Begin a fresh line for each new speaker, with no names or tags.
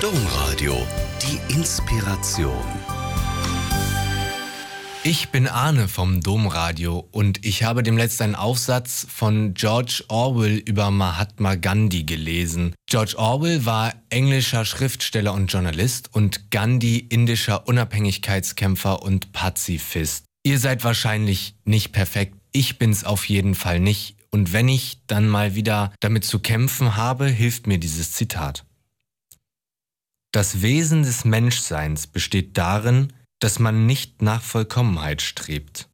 Domradio, die Inspiration.
Ich bin Arne vom Domradio und ich habe demnächst einen Aufsatz von George Orwell über Mahatma Gandhi gelesen. George Orwell war englischer Schriftsteller und Journalist und Gandhi indischer Unabhängigkeitskämpfer und Pazifist. Ihr seid wahrscheinlich nicht perfekt, ich bin's auf jeden Fall nicht. Und wenn ich dann mal wieder damit zu kämpfen habe, hilft mir dieses Zitat. Das Wesen des Menschseins besteht darin, dass man nicht nach Vollkommenheit strebt.